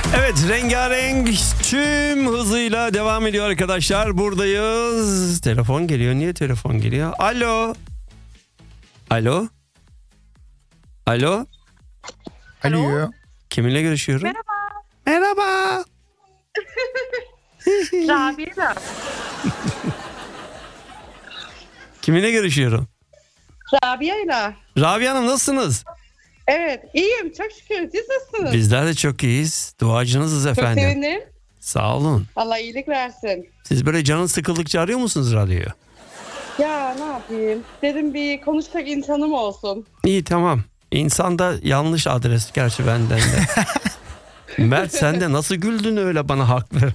Evet, rengarenk tüm hızıyla devam ediyor arkadaşlar. Buradayız. Telefon geliyor. Niye telefon geliyor? Alo. Alo. Alo. Alo. Kiminle görüşüyorum? Merhaba. Merhaba. Rabia'yla. Kiminle görüşüyorum? Rabia'yla. Rabia Hanım, nasılsınız? Evet, iyiyim. Çok şükür. Siz nasılsınız? Bizler de çok iyiyiz. Duacınızız Çok efendim. sevindim. Sağ olun. Allah iyilik versin. Siz böyle canın sıkıldıkça arıyor musunuz radyoyu? Ya ne yapayım? Dedim bir konuşacak insanım olsun. İyi, tamam. İnsanda yanlış adres gerçi benden de. Mert, sen de nasıl güldün öyle, bana hak ver.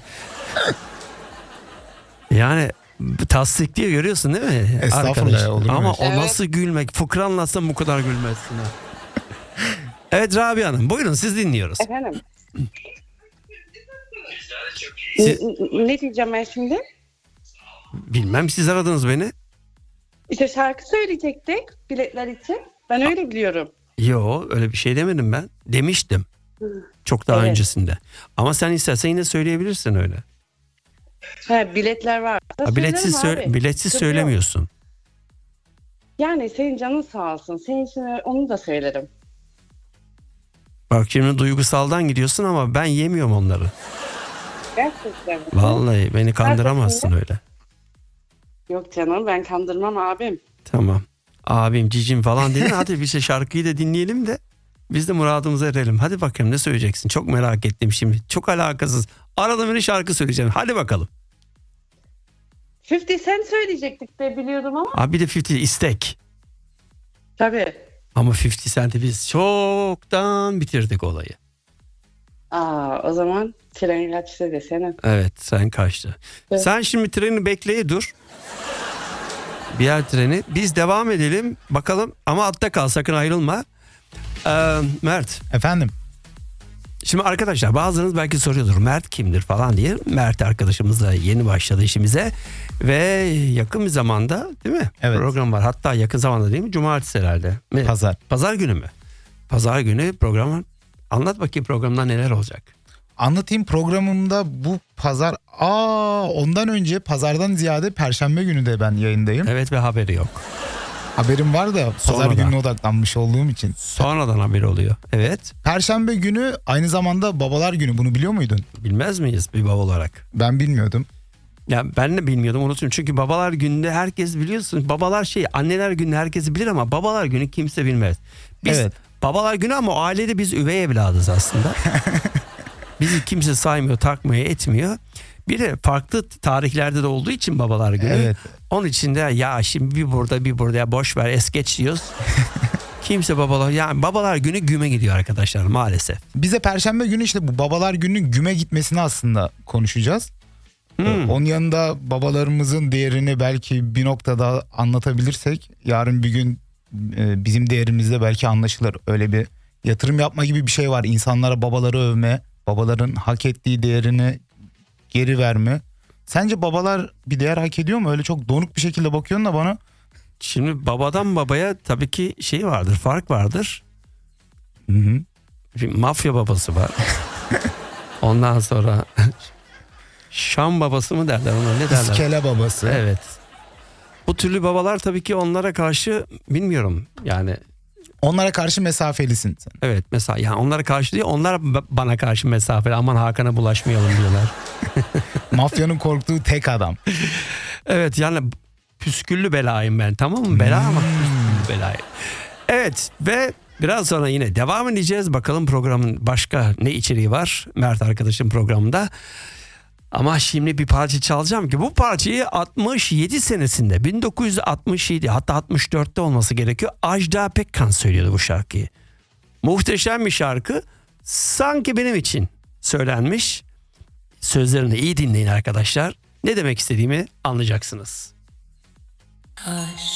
Yani tasdik diye görüyorsun değil mi? Estağfurullah Arkadaş? ya, olur mu? Ama o Evet. nasıl gülmek? Fıkra anlatsam bu kadar gülmezsin ha. Evet Rabia Hanım, buyurun, siz dinliyoruz. Efendim? Siz- Ne diyeceğim ben şimdi? Bilmem, siz aradınız beni. İşte şarkı söyleyecektik biletler için. Ben öyle biliyorum. Yo, öyle bir şey demedim ben. Demiştim. Çok daha Evet. öncesinde. Ama sen istersen yine söyleyebilirsin öyle. Ha, biletler var. Ha, biletsiz, biletsiz söylemiyorsun. Yani senin canın sağ olsun. Senin için onu da söylerim. Bak şimdi duygusaldan gidiyorsun ama ben yemiyorum onları. Gerçekten. Vallahi beni kandıramazsın öyle. Yok canım, ben kandırmam abim. Tamam. Abim, cicim falan dedin. Hadi bir şey, şarkıyı da dinleyelim de biz de muradımıza erelim. Hadi bakalım, ne söyleyeceksin? Çok merak ettim şimdi. Çok alakasız. Arada beni şarkı söyleyeceksin. Hadi bakalım. 50 Cent söyleyecektik de biliyordum ama. Abi bir de 50 istek. Tabii. Ama 50 Cent'i biz çoktan bitirdik olayı. O zaman tren kaçtı desene. Evet, sen kaçtı. Evet. Sen şimdi treni bekleye dur. Diğer treni. Biz devam edelim. Bakalım ama altta kal, sakın ayrılma. Mert. Efendim. Şimdi arkadaşlar, bazılarınız belki soruyordur, Mert kimdir falan diye. Mert arkadaşımız da yeni başladı işimize. Ve yakın bir zamanda, değil mi? Evet. Program var. Hatta yakın zamanda değil mi? Cumartesi herhalde. Pazar. Pazar günü mü? Pazar günü program var. Anlat bakayım, programda neler olacak? Anlatayım, programımda bu pazar. Ondan önce pazardan ziyade perşembe günü de ben yayındayım. Evet, ve haberi yok. Haberim var da pazar Sonradan. gününe odaklanmış olduğum için. Sonradan haberi oluyor. Evet. Perşembe günü aynı zamanda babalar günü, bunu biliyor muydun? Bilmez miyiz bir baba olarak? Ben bilmiyordum. Ya ben de bilmiyordum, unutuyorum. Çünkü babalar gününde herkes, biliyorsun, babalar anneler günü herkesi bilir ama babalar günü kimse bilmez. Biz Evet. babalar günü ama o ailede biz üvey evladız aslında. Bizi kimse saymıyor, takmıyor, etmiyor. Bir de farklı tarihlerde de olduğu için babalar günü. Evet. Onun için de ya şimdi bir burada bir burada, ya boş ver, es geç diyoruz. Kimse babalar günü güme gidiyor arkadaşlar maalesef. Bize perşembe günü işte bu babalar günü güme gitmesini aslında konuşacağız. Onun yanında babalarımızın değerini belki bir noktada anlatabilirsek yarın bir gün bizim değerimizde belki anlaşılır. Öyle bir yatırım yapma gibi bir şey var. İnsanlara babaları övme, babaların hak ettiği değerini geri verme. Sence babalar bir değer hak ediyor mu? Öyle çok donuk bir şekilde bakıyorsun da bana. Şimdi babadan babaya tabii ki vardır, fark vardır. Hı. Şimdi mafya babası var. Ondan sonra Şam babası mı derler ona, ne derler? İskele babası. Evet. Bu türlü babalar tabii ki onlara karşı bilmiyorum yani. Onlara karşı mesafelisin sen. Evet, mesela yani onlara karşı değil, onlar bana karşı mesafeli, aman Hakan'a bulaşmayalım diyorlar. Mafyanın korktuğu tek adam. Evet, yani püsküllü belayım ben, tamam mı? Bela ama püsküllü belayım. Evet, ve biraz sonra yine devam edeceğiz. Bakalım programın başka ne içeriği var Mert arkadaşım programında. Ama şimdi bir parça çalacağım ki bu parçayı 67 senesinde, 1967, hatta 64'te olması gerekiyor, Ajda Pekkan söylüyordu bu şarkıyı. Muhteşem bir şarkı, sanki benim için söylenmiş. Sözlerini iyi dinleyin arkadaşlar. Ne demek istediğimi anlayacaksınız.